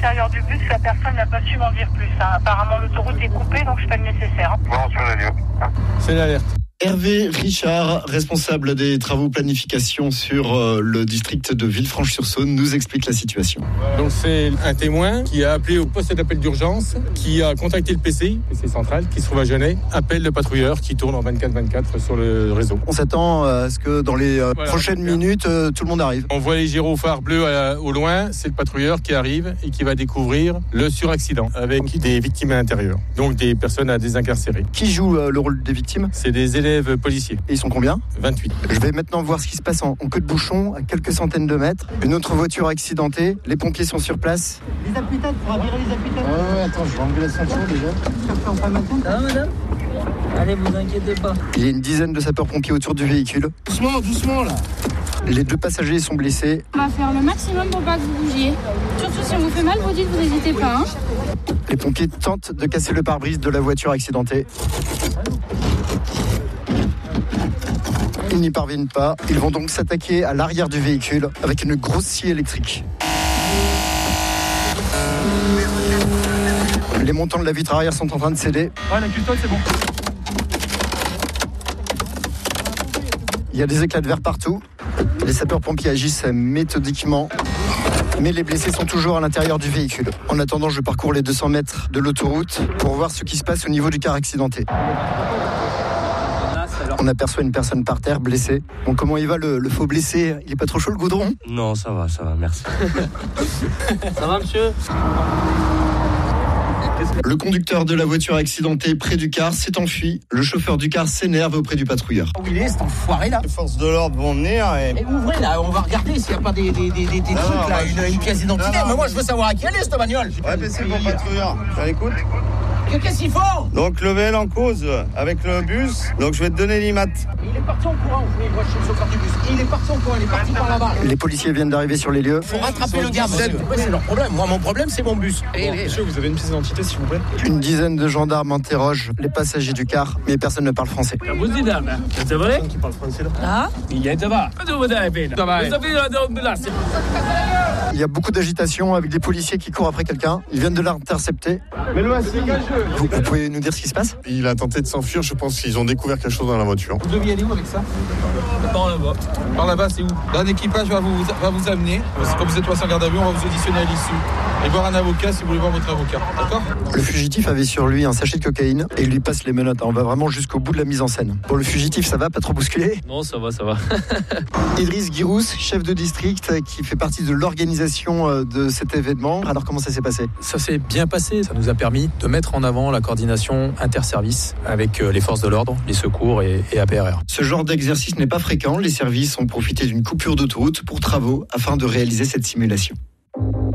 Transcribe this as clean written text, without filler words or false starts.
l'intérieur du bus, la personne n'a pas su m'en dire plus. Apparemment, l'autoroute est coupée, donc je fais le nécessaire. Bon, sur l'agneau. C'est l'alerte. Hervé Richard, responsable des travaux planification sur le district de Villefranche-sur-Saône, nous explique la situation. Donc c'est un témoin qui a appelé au poste d'appel d'urgence, qui a contacté le PCI central, qui se trouve à Genève, appelle le patrouilleur qui tourne en 24/24 sur le réseau. On s'attend à ce que dans les prochaines minutes, tout le monde arrive. On voit les gyrophares bleus au loin, c'est le patrouilleur qui arrive et qui va découvrir le suraccident avec des victimes à l'intérieur, donc des personnes à désincarcérer. Qui joue le rôle des victimes ? C'est des élèves policiers. Et ils sont combien ? 28. Je vais maintenant voir ce qui se passe en queue de bouchon, à quelques centaines de mètres. Une autre voiture accidentée, les pompiers sont sur place. Les alpétades, il faudra virer les alpétades. Ouais, attends, je vais enlever la ceinture déjà. Ça va, madame ? Allez, vous inquiétez pas. Il y a une dizaine de sapeurs-pompiers autour du véhicule. Doucement là. Les deux passagers sont blessés. On va faire le maximum pour pas que vous bougiez. Surtout si on vous fait mal, vous dites, vous n'hésitez pas. Les pompiers tentent de casser le pare-brise de la voiture accidentée. Ils n'y parviennent pas. Ils vont donc s'attaquer à l'arrière du véhicule avec une grosse scie électrique. Les montants de la vitre arrière sont en train de céder. Ouais, la custode, c'est bon. Il y a des éclats de verre partout. Les sapeurs-pompiers agissent méthodiquement. Mais les blessés sont toujours à l'intérieur du véhicule. En attendant, je parcours les 200 mètres de l'autoroute pour voir ce qui se passe au niveau du car accidenté. On aperçoit une personne par terre, blessée. Bon, comment il va le faux blessé ? Il est pas trop chaud le goudron ? Non, ça va, merci. Ça va, monsieur ? Le conducteur de la voiture accidentée près du car s'est enfui. Le chauffeur du car s'énerve auprès du patrouilleur. Où il est, cet enfoiré là ? Les forces de l'ordre vont venir et... Et ouvrez là, on va regarder s'il n'y a pas des trucs là, une pièce d'identité. Mais moi je veux savoir à qui elle est cette bagnole. Ouais, mais c'est pour patrouilleur. Tu as l'écoute ? Qu'est-ce qu'il faut ? Donc le VL en cause avec le bus. Donc je vais te donner l'IMAT. Il est parti en courant, moi je suis le chauffeur du bus. Il est parti en courant, il est parti par là-bas. Les policiers viennent d'arriver sur les lieux. Faut rattraper le gars, monsieur. Ouais, c'est leur problème. Moi mon problème c'est mon bus. Monsieur, vous avez une pièce d'identité s'il vous plaît ? Une dizaine de gendarmes interrogent les passagers du car, mais personne ne parle français. C'est vrai ? Qui parle français là ? Ah ? Il y a beaucoup d'agitation avec des policiers qui courent après quelqu'un. Ils viennent de l'intercepter. Mais le voici. Vous pouvez nous dire ce qui se passe ? Il a tenté de s'enfuir, je pense qu'ils ont découvert quelque chose dans la voiture. Vous deviez aller où avec ça ? Par là-bas. Par là-bas, c'est où ? Là, un équipage va vous amener. Comme vous êtes passé en garde à vue, on va vous auditionner à l'issue. Et voir un avocat si vous voulez voir votre avocat. D'accord ? Le fugitif avait sur lui un sachet de cocaïne et il lui passe les menottes. On va vraiment jusqu'au bout de la mise en scène. Pour le fugitif, ça va ? Pas trop bousculé ? Non, ça va. Idriss Guirous, chef de district, qui fait partie de l'organisation de cet événement. Alors comment ça s'est passé ? Ça s'est bien passé. Ça nous a permis de mettre en avant la coordination interservices avec les forces de l'ordre, les secours et APRR. Ce genre d'exercice n'est pas fréquent. Les services ont profité d'une coupure d'autoroute pour travaux afin de réaliser cette simulation.